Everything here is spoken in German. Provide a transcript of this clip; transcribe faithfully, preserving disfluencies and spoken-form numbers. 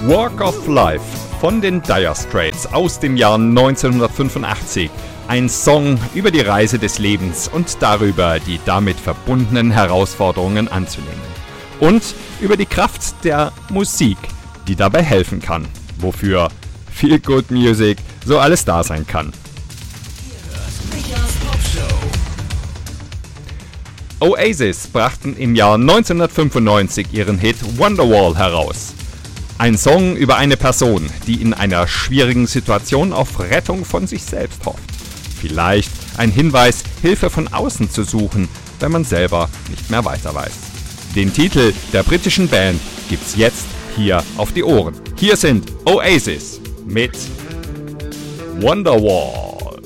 Walk of Life von den Dire Straits aus dem Jahr neunzehnhundertfünfundachtzig. Ein Song über die Reise des Lebens und darüber, die damit verbundenen Herausforderungen anzunehmen. Und über die Kraft der Musik, die dabei helfen kann. Wofür Feel Good Music so alles da sein kann. Oasis brachten im Jahr neunzehnhundertfünfundneunzig ihren Hit Wonderwall heraus. Ein Song über eine Person, die in einer schwierigen Situation auf Rettung von sich selbst hofft. Vielleicht ein Hinweis, Hilfe von außen zu suchen, wenn man selber nicht mehr weiter weiß. Den Titel der britischen Band gibt's jetzt hier auf die Ohren. Hier sind Oasis mit Wonderwall.